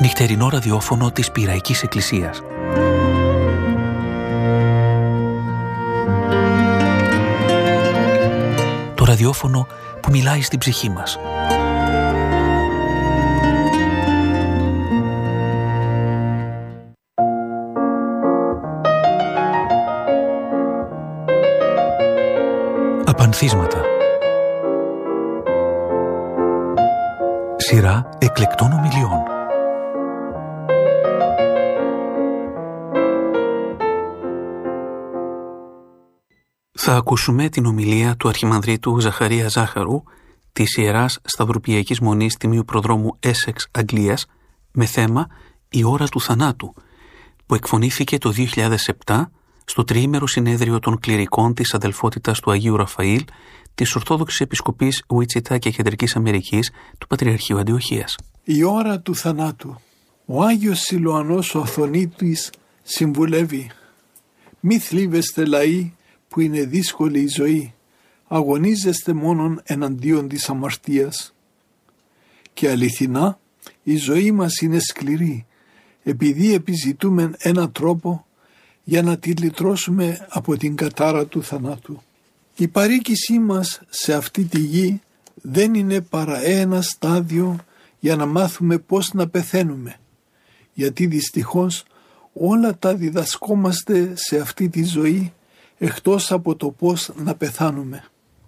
νυχτερινό ραδιόφωνο της Πειραϊκής Εκκλησίας. Το ραδιόφωνο που μιλάει στην ψυχή μας. Απανθίσματα. Σειρά εκλεκτών ομιλιών. Θα ακούσουμε την ομιλία του Αρχιμανδρίτου Ζαχαρία Ζάχαρου της Ιεράς Σταυροπιακής Μονής Τιμίου Προδρόμου Έσεξ, Αγγλίας, με θέμα «Η ώρα του θανάτου», που εκφωνήθηκε το 2007 στο τριήμερο συνέδριο των κληρικών της αδελφότητας του Αγίου Ραφαήλ της Ορθόδοξης Επισκοπής Ουίτσιτα και Κεντρικής Αμερικής του Πατριαρχείου Αντιοχίας. Η ώρα του θανάτου. Ο Άγιος Σιλωανός ο Αθωνίτης συμβουλεύει: «Μη θλίβεστε λαοί που είναι δύσκολη η ζωή, αγωνίζεστε μόνον εναντίον της αμαρτίας». Και αληθινά η ζωή μας είναι σκληρή, επειδή επιζητούμε έναν τρόπο για να τη λυτρώσουμε από την κατάρα του θανάτου. Η παροίκησή μας σε αυτή τη γη δεν είναι παρά ένα στάδιο για να μάθουμε πώς να πεθαίνουμε, γιατί δυστυχώς όλα τα διδασκόμαστε σε αυτή τη ζωή εκτός από το πώς να πεθάνουμε.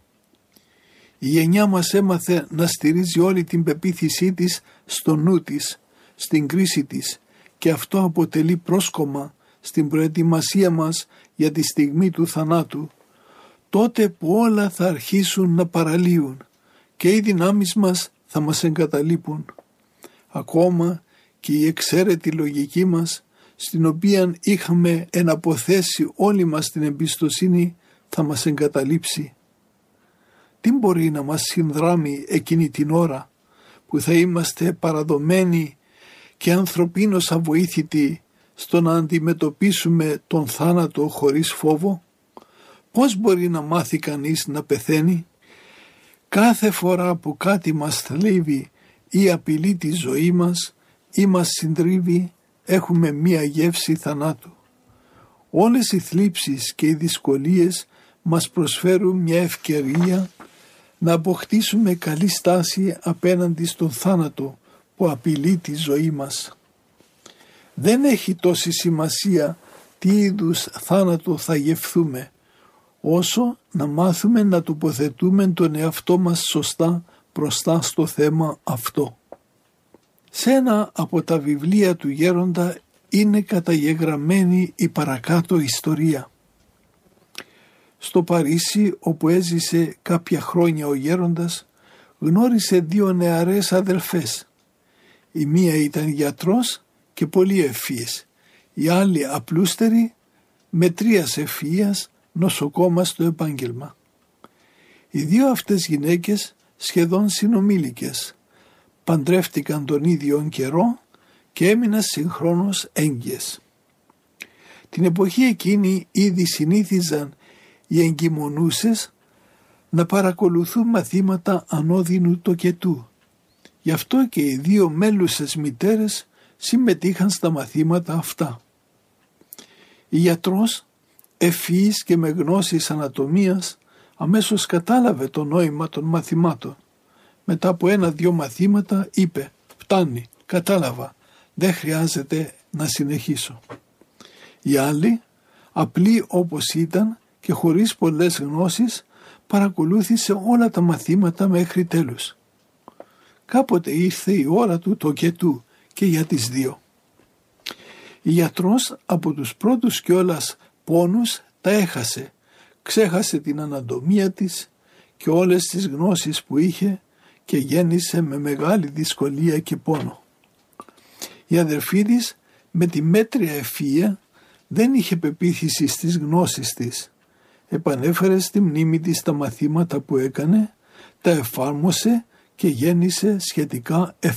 Η γενιά μας έμαθε να στηρίζει όλη την πεποίθησή της στο νου της, στην κρίση της, και αυτό αποτελεί πρόσκομα στην προετοιμασία μας για τη στιγμή του θανάτου, τότε που όλα θα αρχίσουν να παραλύουν και οι δυνάμεις μας θα μας εγκαταλείπουν. Ακόμα και η εξαίρετη λογική μας, στην οποία είχαμε εναποθέσει όλοι μας την εμπιστοσύνη, θα μας εγκαταλείψει. Τι μπορεί να μας συνδράμει εκείνη την ώρα που θα είμαστε παραδομένοι και ανθρωπίνως αβοήθητοι στο να αντιμετωπίσουμε τον θάνατο χωρίς φόβο? Πώς μπορεί να μάθει κανείς να πεθαίνει? Κάθε φορά που κάτι μας θλίβει ή απειλεί τη ζωή μας ή μας συντρίβει, έχουμε μία γεύση θανάτου. Όλες οι θλίψεις και οι δυσκολίες μας προσφέρουν μια ευκαιρία να αποκτήσουμε καλή στάση απέναντι στον θάνατο που απειλεί τη ζωή μας. Δεν έχει τόση σημασία τι είδους θάνατο θα γευθούμε, όσο να μάθουμε να τοποθετούμε τον εαυτό μας σωστά μπροστά στο θέμα αυτό. Σε ένα από τα βιβλία του Γέροντα είναι καταγεγραμμένη η παρακάτω ιστορία. Στο Παρίσι, όπου έζησε κάποια χρόνια ο Γέροντας, γνώρισε δύο νεαρές αδελφές. Η μία ήταν γιατρός και πολύ ευφύης, η άλλη απλούστερη, μετρίας ευφυΐας, νοσοκόμα στο επάγγελμα. Οι δύο αυτές γυναίκες, σχεδόν συνομήλικες, παντρεύτηκαν τον ίδιο καιρό και έμειναν συγχρόνως έγκυες. Την εποχή εκείνη ήδη συνήθιζαν οι εγκυμονούσες να παρακολουθούν μαθήματα ανώδυνου τοκετού. Γι' αυτό και οι δύο μέλουσες μητέρες συμμετείχαν στα μαθήματα αυτά. Η γιατρός, ευφυής και με γνώσεις ανατομίας, αμέσως κατάλαβε το νόημα των μαθημάτων. Μετά από 1-2 μαθήματα είπε: «Φτάνει, κατάλαβα, δεν χρειάζεται να συνεχίσω». Η άλλη, απλή όπως ήταν και χωρίς πολλές γνώσεις, παρακολούθησε όλα τα μαθήματα μέχρι τέλους. Κάποτε ήρθε η ώρα του τοκετού και για τις δύο. Η γιατρός από τους πρώτους κιόλας πόνους τα έχασε, ξέχασε την ανατομία της και όλες τις γνώσεις που είχε και γέννησε με μεγάλη δυσκολία και πόνο. Η αδερφή της με τη μέτρια ευφυΐα δεν είχε πεποίθηση στις γνώσεις της. Επανέφερε στη μνήμη της τα μαθήματα που έκανε, τα εφάρμοσε και γέννησε σχετικά